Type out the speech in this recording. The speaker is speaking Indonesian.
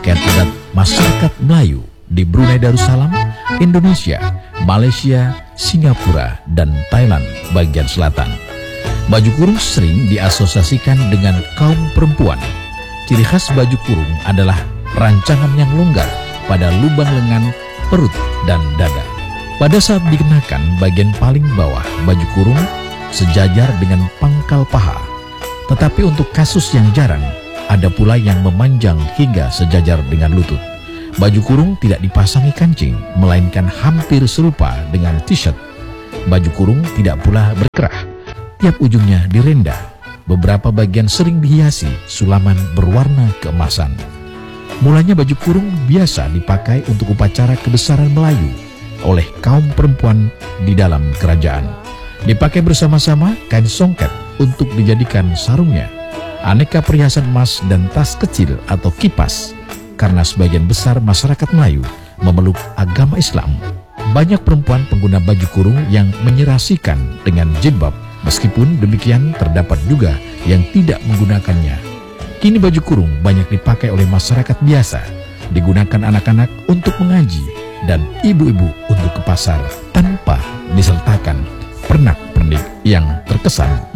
pakaian adat masyarakat Melayu di Brunei Darussalam, Indonesia, Malaysia, Singapura, dan Thailand bagian selatan. Baju kurung sering diasosiasikan dengan kaum perempuan. Ciri khas baju kurung adalah rancangan yang longgar pada lubang lengan, perut, dan dada. Pada saat dikenakan bagian paling bawah baju kurung sejajar dengan pangkal paha. Tetapi untuk kasus yang jarang, ada pula yang memanjang hingga sejajar dengan lutut. Baju kurung tidak dipasangi kancing, melainkan hampir serupa dengan t-shirt. Baju kurung tidak pula berkerah, tiap ujungnya direnda. Beberapa bagian sering dihiasi sulaman berwarna keemasan. Mulanya baju kurung biasa dipakai untuk upacara kebesaran Melayu oleh kaum perempuan di dalam kerajaan. Dipakai bersama-sama kain songket untuk dijadikan sarungnya, aneka perhiasan emas dan tas kecil atau kipas, karena sebagian besar masyarakat Melayu memeluk agama Islam. Banyak perempuan pengguna baju kurung yang menyerasikan dengan jilbab. Meskipun demikian, terdapat juga yang tidak menggunakannya. Kini baju kurung banyak dipakai oleh masyarakat biasa, digunakan anak-anak untuk mengaji dan ibu-ibu untuk ke pasar tanpa disertakan pernak-pernik yang terkesan